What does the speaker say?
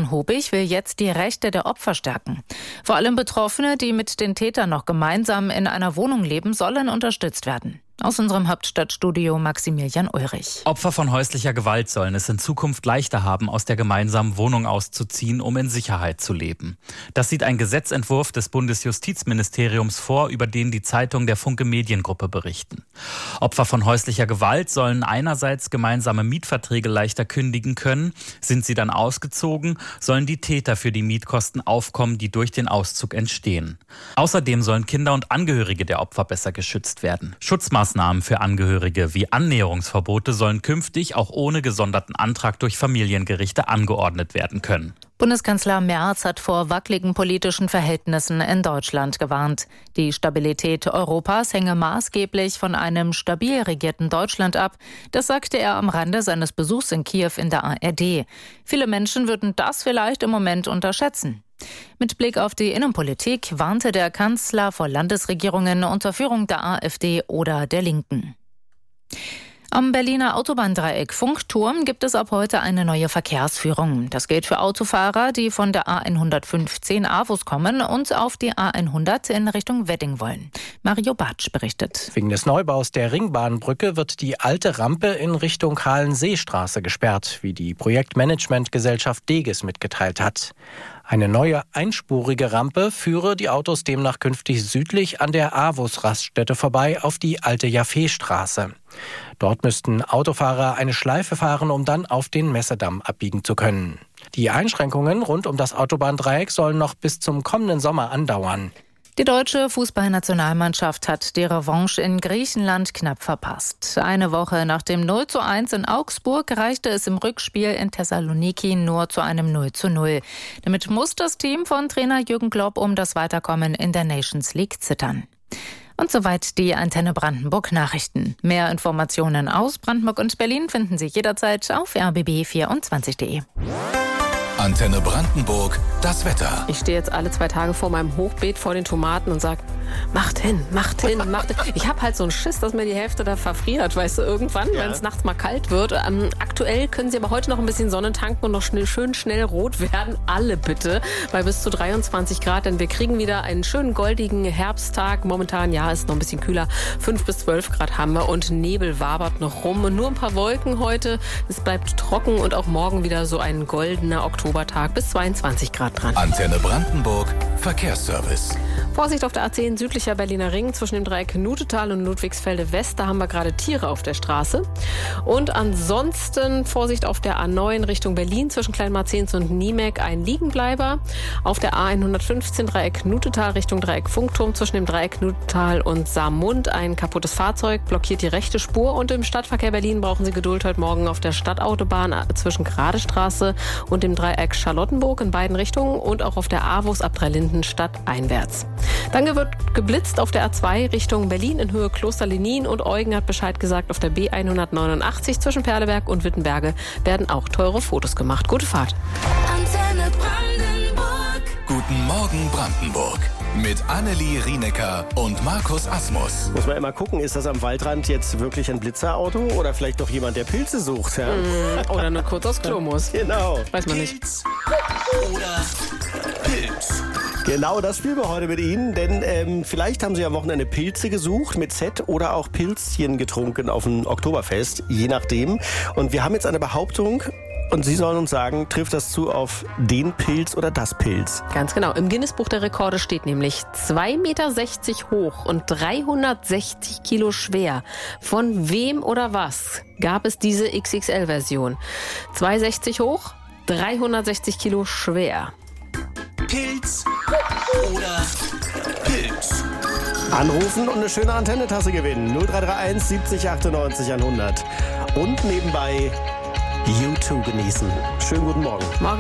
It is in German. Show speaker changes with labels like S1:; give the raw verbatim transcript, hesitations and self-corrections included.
S1: Hobig will jetzt die Rechte der Opfer stärken. Vor allem Betroffene, die mit den Tätern noch gemeinsam in einer Wohnung leben, sollen unterstützt werden. Aus unserem Hauptstadtstudio Maximilian Ulrich.
S2: Opfer von häuslicher Gewalt sollen es in Zukunft leichter haben, aus der gemeinsamen Wohnung auszuziehen, um in Sicherheit zu leben. Das sieht ein Gesetzentwurf des Bundesjustizministeriums vor, über den die Zeitung der Funke Mediengruppe berichten. Opfer von häuslicher Gewalt sollen einerseits gemeinsame Mietverträge leichter kündigen können. Sind sie dann ausgezogen, sollen die Täter für die Mietkosten aufkommen, die durch den Auszug entstehen. Außerdem sollen Kinder und Angehörige der Opfer besser geschützt werden. Schutzmaßnahmen Maßnahmen für Angehörige wie Annäherungsverbote sollen künftig auch ohne gesonderten Antrag durch Familiengerichte angeordnet werden können.
S1: Bundeskanzler Merz hat vor wackeligen politischen Verhältnissen in Deutschland gewarnt. Die Stabilität Europas hänge maßgeblich von einem stabil regierten Deutschland ab. Das sagte er am Rande seines Besuchs in Kiew in der A R D. Viele Menschen würden das vielleicht im Moment unterschätzen. Mit Blick auf die Innenpolitik warnte der Kanzler vor Landesregierungen unter Führung der AfD oder der Linken. Am Berliner Autobahndreieck Funkturm gibt es ab heute eine neue Verkehrsführung. Das gilt für Autofahrer, die von der A hundertfünfzehn Avus kommen und auf die A hundert in Richtung Wedding wollen. Mario Bartsch berichtet.
S3: Wegen des Neubaus der Ringbahnbrücke wird die alte Rampe in Richtung Halenseestraße gesperrt, wie die Projektmanagementgesellschaft Deges mitgeteilt hat. Eine neue einspurige Rampe führe die Autos demnach künftig südlich an der Avus-Raststätte vorbei auf die alte Jaffeestraße. Dort müssten Autofahrer eine Schleife fahren, um dann auf den Messedamm abbiegen zu können. Die Einschränkungen rund um das Autobahndreieck sollen noch bis zum kommenden Sommer andauern.
S1: Die deutsche Fußballnationalmannschaft hat die Revanche in Griechenland knapp verpasst. Eine Woche nach dem null zu eins in Augsburg reichte es im Rückspiel in Thessaloniki nur zu einem null zu null. Damit muss das Team von Trainer Jürgen Klopp um das Weiterkommen in der Nations League zittern. Und soweit die Antenne Brandenburg Nachrichten. Mehr Informationen aus Brandenburg und Berlin finden Sie jederzeit auf r b b vierundzwanzig punkt de.
S4: Antenne Brandenburg, das Wetter.
S5: Ich stehe jetzt alle zwei Tage vor meinem Hochbeet vor den Tomaten und sage, macht hin, macht hin, macht hin. Ich habe halt so einen Schiss, dass mir die Hälfte da verfriert, weißt du, irgendwann, ja. Wenn es nachts mal kalt wird. Ähm, aktuell können Sie aber heute noch ein bisschen Sonne tanken und noch schnell, schön schnell rot werden. Alle bitte, bei bis zu dreiundzwanzig Grad, denn wir kriegen wieder einen schönen goldigen Herbsttag. Momentan, ja, ist noch ein bisschen kühler. fünf bis zwölf Grad haben wir und Nebel wabert noch rum. Und nur ein paar Wolken heute. Es bleibt trocken und auch morgen wieder so ein goldener Oktobertag bis zweiundzwanzig Grad dran.
S4: Antenne Brandenburg, Verkehrsservice.
S5: Vorsicht auf der A zehn südlicher Berliner Ring zwischen dem Dreieck Knutetal und Ludwigsfelde West. Da haben wir gerade Tiere auf der Straße. Und ansonsten Vorsicht auf der A neun Richtung Berlin zwischen Kleinmarzens und Niemek ein Liegenbleiber. Auf der A hundertfünfzehn Dreieck Knutetal Richtung Dreieck Funkturm zwischen dem Dreieck Knutetal und Saarmund ein kaputtes Fahrzeug blockiert die rechte Spur. Und im Stadtverkehr Berlin brauchen Sie Geduld heute Morgen auf der Stadtautobahn zwischen Gradestraße und dem Dreieck Charlottenburg in beiden Richtungen und auch auf der Avus ab Dreilinden stadteinwärts. Dann wird geblitzt auf der A zwei Richtung Berlin in Höhe Kloster-Lenin und Eugen hat Bescheid gesagt, auf der B hundertneunundachtzig zwischen Perleberg und Wittenberge werden auch teure Fotos gemacht. Gute Fahrt.
S4: Antenne Brandenburg. Guten Morgen Brandenburg. Mit Annelie Rienecker und Markus Asmus.
S6: Muss man immer gucken, ist das am Waldrand jetzt wirklich ein Blitzerauto oder vielleicht doch jemand, der Pilze sucht? Ja?
S5: Mm, oder nur kurz aufs Klo muss.
S6: Genau.
S5: Weiß man nicht.
S4: Pilz oder Pilz.
S6: Genau, das spielen wir heute mit Ihnen, denn ähm, vielleicht haben Sie am Wochenende Pilze gesucht mit Z oder auch Pilzchen getrunken auf dem Oktoberfest, je nachdem. Und wir haben jetzt eine Behauptung und Sie sollen uns sagen, trifft das zu auf den Pilz oder das Pilz?
S5: Ganz genau. Im Guinness-Buch der Rekorde steht nämlich zwei Meter sechzig hoch und dreihundertsechzig Kilo schwer. Von wem oder was gab es diese X X L-Version? zwei Meter sechzig hoch, dreihundertsechzig Kilo schwer.
S4: Pilz oder Pilz.
S6: Anrufen und eine schöne Antennetasse gewinnen. null drei drei eins siebzig achtundneunzig hundert. Und nebenbei U zwei genießen. Schönen guten Morgen.
S5: Morgen.